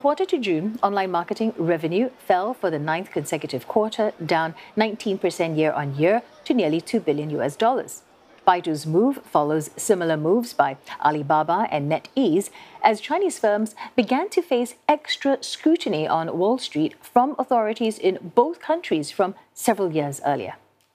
Quarter to June, online marketing revenue fell for the ninth consecutive quarter, down 19% year-on-year to nearly $2 billion. Baidu's move follows similar moves by Alibaba and NetEase as Chinese firms began to face extra scrutiny on Wall Street from authorities in both countries from several years earlier.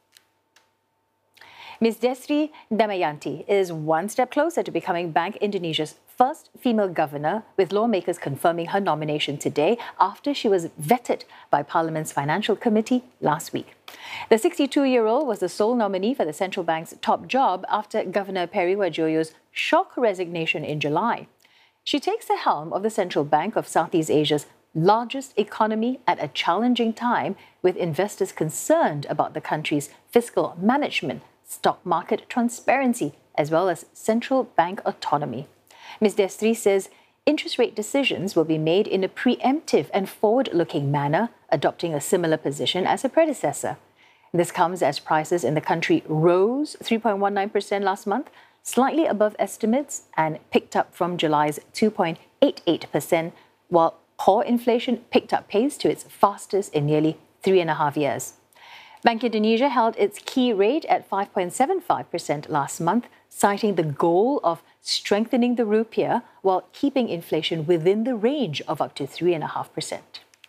Ms. Destri Damayanti is one step closer to becoming Bank Indonesia's first female governor, with lawmakers confirming her nomination today after she was vetted by Parliament's Financial Committee last week. The 62-year-old was the sole nominee for the central bank's top job after Governor Peri Warjio's shock resignation in July. She takes the helm of the Central Bank of Southeast Asia's largest economy at a challenging time, with investors concerned about the country's fiscal management, stock market transparency, as well as central bank autonomy. Ms. Destri says interest rate decisions will be made in a preemptive and forward-looking manner, adopting a similar position as her predecessor. This comes as prices in the country rose 3.19% last month, slightly above estimates, and picked up from July's 2.88%, while core inflation picked up pace to its fastest in nearly 3.5 years. Bank Indonesia held its key rate at 5.75% last month, citing the goal of strengthening the rupiah while keeping inflation within the range of up to 3.5%.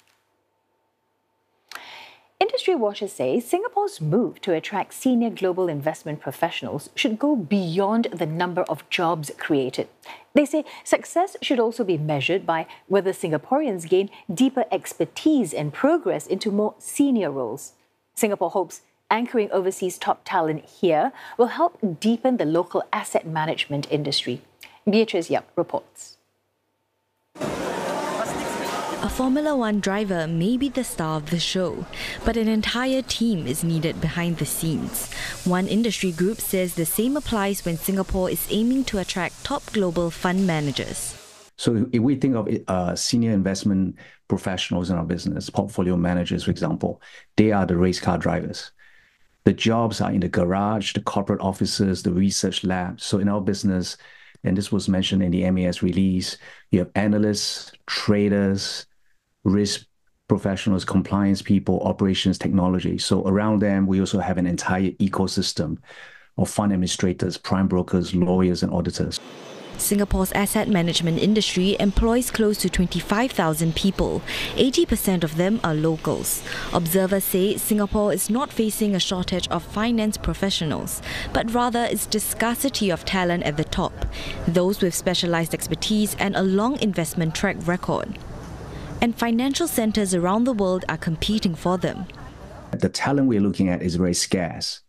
Industry watchers say Singapore's move to attract senior global investment professionals should go beyond the number of jobs created. They say success should also be measured by whether Singaporeans gain deeper expertise and progress into more senior roles. Singapore hopes anchoring overseas top talent here will help deepen the local asset management industry. Beatrice Yap reports. A Formula One driver may be the star of the show, but an entire team is needed behind the scenes. One industry group says the same applies when Singapore is aiming to attract top global fund managers. So if we think of senior investment professionals in our business, portfolio managers, for example, they are the race car drivers. The jobs are in the garage, the corporate offices, the research labs. So in our business, and this was mentioned in the MAS release, you have analysts, traders, risk professionals, compliance people, operations, technology. So around them, we also have an entire ecosystem of fund administrators, prime brokers, lawyers, and auditors. Singapore's asset management industry employs close to 25,000 people. 80% of them are locals. Observers say Singapore is not facing a shortage of finance professionals, but rather its scarcity of talent at the top, those with specialized expertise and a long investment track record. And financial centers around the world are competing for them. The talent we're looking at is very scarce.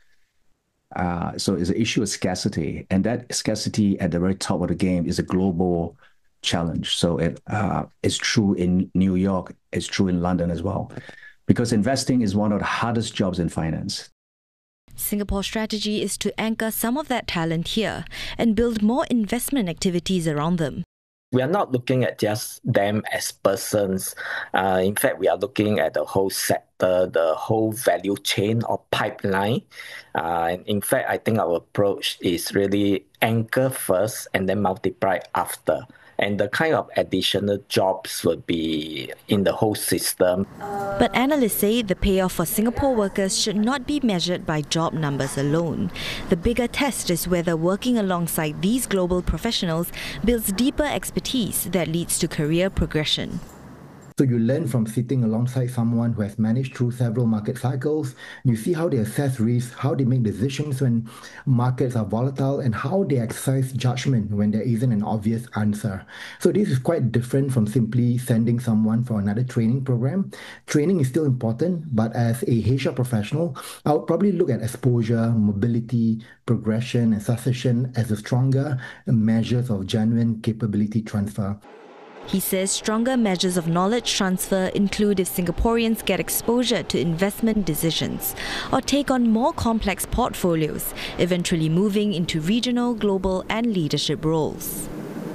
So it's an issue of scarcity, and that scarcity at the very top of the game is a global challenge. So it's true in New York, it's true in London as well, because investing is one of the hardest jobs in finance. Singapore's strategy is to anchor some of that talent here and build more investment activities around them. We are not looking at just them as persons. In fact, we are looking at the whole sector, the whole value chain or pipeline. In fact, I think our approach is really anchor first and then multiply after. And the kind of additional jobs would be in the whole system. But analysts say the payoff for Singapore workers should not be measured by job numbers alone. The bigger test is whether working alongside these global professionals builds deeper expertise that leads to career progression. So you learn from sitting alongside someone who has managed through several market cycles. You see how they assess risk, how they make decisions when markets are volatile, and how they exercise judgment when there isn't an obvious answer. So this is quite different from simply sending someone for another training program. Training is still important, but as a HR professional, I would probably look at exposure, mobility, progression, and succession as the stronger measures of genuine capability transfer. He says stronger measures of knowledge transfer include if Singaporeans get exposure to investment decisions or take on more complex portfolios, eventually moving into regional, global and leadership roles.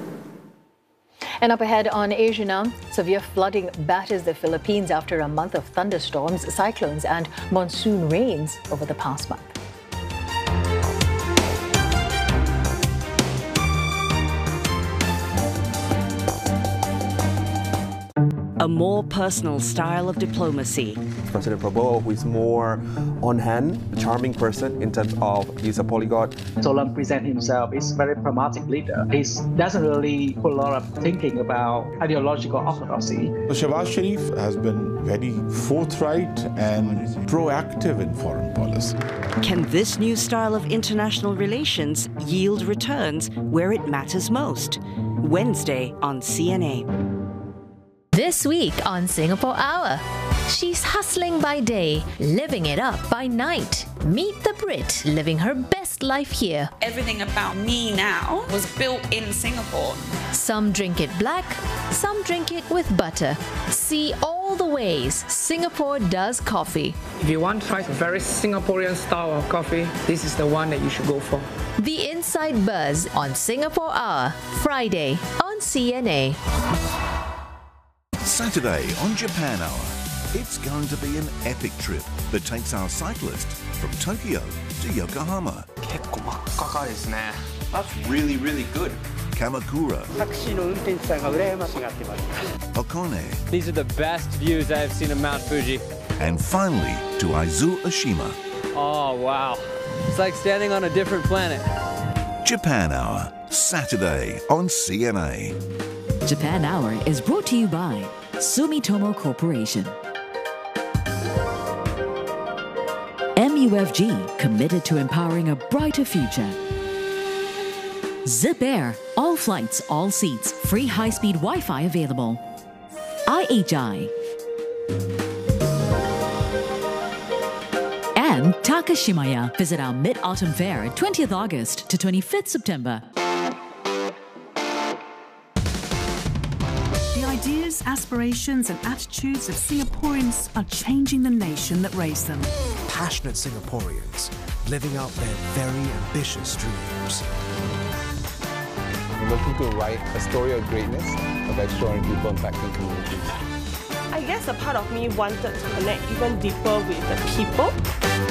And up ahead on Asia Now, severe flooding batters the Philippines after a month of thunderstorms, cyclones and monsoon rains over the past month. a more personal style of diplomacy. President Prabowo, who is more on-hand, a charming person in terms of he's a polyglot. Solan presents himself as a very pragmatic leader. He doesn't really put a lot of thinking about ideological orthodoxy. Shehbaz Sharif has been very forthright and proactive in foreign policy. Can this new style of international relations yield returns where it matters most? Wednesday on CNA. This week on Singapore Hour, she's hustling by day, living it up by night. Meet the Brit living her best life here. Everything about me now was built in Singapore. Some drink it black, some drink it with butter. See all the ways Singapore does coffee. If you want to try a very Singaporean style of coffee, this is the one that you should go for. The Inside Buzz on Singapore Hour, Friday on CNA. Saturday on Japan Hour, it's going to be an epic trip that takes our cyclist from Tokyo to Yokohama. That's really, really good. Kamakura. Hakone. These are the best views I have seen of Mount Fuji. And finally to Aizu Oshima. Oh, wow. It's like standing on a different planet. Japan Hour, Saturday on CNA. Japan Hour is brought to you by Sumitomo Corporation. MUFG, committed to empowering a brighter future. Zip Air, all flights, all seats, free high-speed Wi-Fi available. IHI. And Takashimaya. Visit our Mid-Autumn Fair, 20th August to 25th September. The ideas, aspirations and attitudes of Singaporeans are changing the nation that raised them. Passionate Singaporeans living out their very ambitious dreams. I'm looking to write a story of greatness, of extraordinary people impacting communities. I guess a part of me wanted to connect even deeper with the people.